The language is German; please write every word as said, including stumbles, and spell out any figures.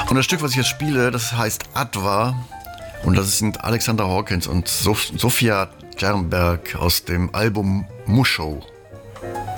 Und das Stück, was ich jetzt spiele, das heißt Adva. Und das sind Alexander Hawkins und Sof- Sofia Tjernberg aus dem Album Musho.